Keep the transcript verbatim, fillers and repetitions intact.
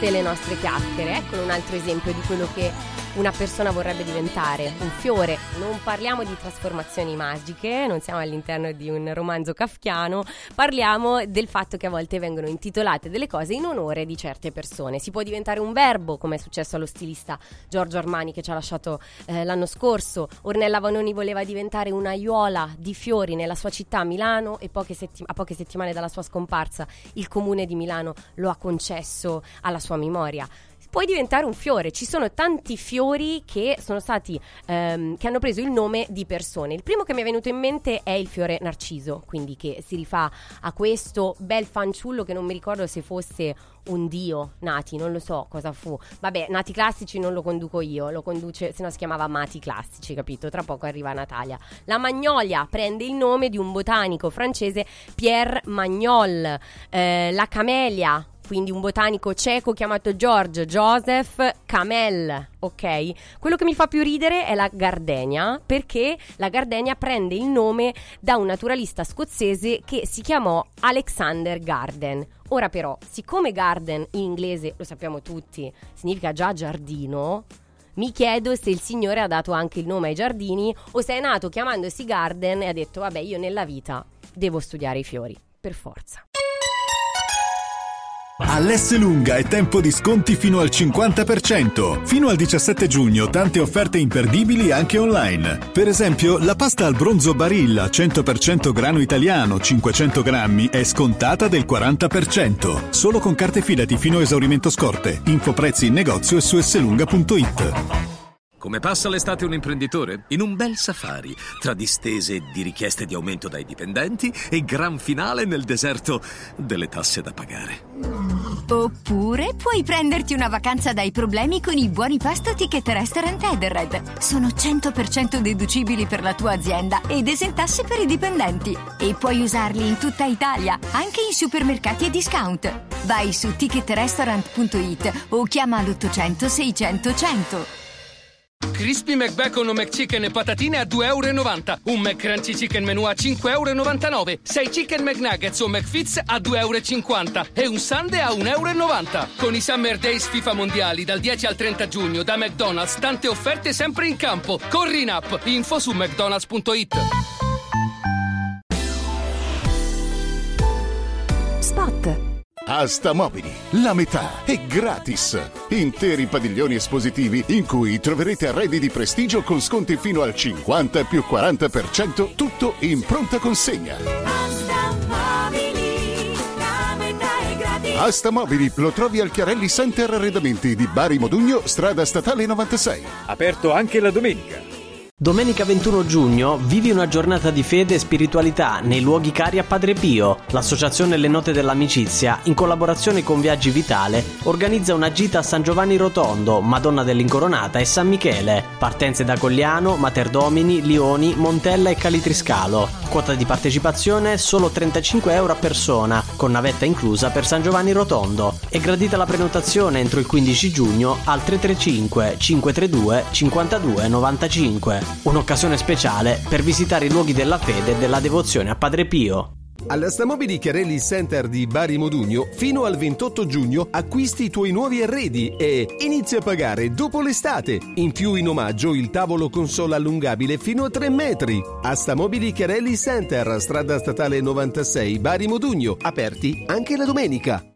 queste le nostre chiacchiere. Eccolo un altro esempio di quello che una persona vorrebbe diventare, un fiore. Non parliamo di trasformazioni magiche, non siamo all'interno di un romanzo kafkiano, parliamo del fatto che a volte vengono intitolate delle cose in onore di certe persone. Si può diventare un verbo, come è successo allo stilista Giorgio Armani che ci ha lasciato eh, l'anno scorso. Ornella Vanoni voleva diventare un'aiuola di fiori nella sua città, Milano, e poche settim- a poche settimane dalla sua scomparsa il comune di Milano lo ha concesso alla sua memoria. Puoi diventare un fiore. Ci sono tanti fiori che sono stati ehm, che hanno preso il nome di persone. Il primo che mi è venuto in mente è il fiore narciso, quindi che si rifà a questo bel fanciullo che non mi ricordo se fosse un dio Nati, non lo so cosa fu. Vabbè, Nati Classici non lo conduco io, lo conduce, se no si chiamava Mati Classici, capito? Tra poco arriva Natalia. La magnolia prende il nome di un botanico francese, Pierre Magnol. eh, La camelia, quindi un botanico ceco chiamato George Joseph Camel, ok? Quello che mi fa più ridere è la gardenia, perché la gardenia prende il nome da un naturalista scozzese che si chiamò Alexander Garden. Ora però, siccome garden in inglese, lo sappiamo tutti, significa già giardino, mi chiedo se il signore ha dato anche il nome ai giardini o se è nato chiamandosi Garden e ha detto vabbè, io nella vita devo studiare i fiori, per forza. All'Esselunga è tempo di sconti fino al cinquanta per cento. Fino al diciassette giugno tante offerte imperdibili anche online. Per esempio, la pasta al bronzo Barilla cento per cento grano italiano cinquecento grammi è scontata del quaranta per cento. Solo con carte Fidati fino a esaurimento scorte. Info prezzi in negozio e su esselunga punto it. Come passa l'estate un imprenditore? In un bel safari, tra distese di richieste di aumento dai dipendenti e gran finale nel deserto delle tasse da pagare. Oppure puoi prenderti una vacanza dai problemi con i buoni pasto Ticket Restaurant Edenred. Sono cento per cento deducibili per la tua azienda ed esentasse per i dipendenti. E puoi usarli in tutta Italia, anche in supermercati e discount. Vai su ticket restaurant punto it o chiama l'ottocento seicento cento. Crispy McBacon o McChicken e patatine a due e novanta euro. Un McCrunchy Chicken Menù a cinque e novantanove euro. sei Chicken McNuggets o McFits a due e cinquanta euro. E un Sundae a un e novanta euro. Con i Summer Days FIFA Mondiali dal dieci al trenta giugno da McDonald's, tante offerte sempre in campo. Corri in app. Info su mcdonalds punto it. Spot. Asta Mobili, la metà è gratis. Interi padiglioni espositivi in cui troverete arredi di prestigio con sconti fino al cinquanta più quaranta per cento, tutto in pronta consegna. Asta Mobili, la metà è gratis. Asta Mobili lo trovi al Chiarelli Center Arredamenti di Bari Modugno, strada statale novantasei. Aperto anche la domenica. Domenica ventuno giugno vivi una giornata di fede e spiritualità nei luoghi cari a Padre Pio. L'associazione Le Note dell'Amicizia, in collaborazione con Viaggi Vitale, organizza una gita a San Giovanni Rotondo, Madonna dell'Incoronata e San Michele. Partenze da Cogliano, Materdomini, Lioni, Montella e Calitriscalo. Quota di partecipazione solo trentacinque euro a persona, con navetta inclusa per San Giovanni Rotondo. È gradita la prenotazione entro il quindici giugno al tre tre cinque cinque tre due cinquantadue novantacinque. Un'occasione speciale per visitare i luoghi della fede e della devozione a Padre Pio. All'Asta Mobili Chiarelli Center di Bari Modugno fino al ventotto giugno acquisti i tuoi nuovi arredi e inizia a pagare dopo l'estate. In più, in omaggio, il tavolo console allungabile fino a tre metri. Asta Mobili Chiarelli Center, strada statale novantasei, Bari Modugno, aperti anche la domenica.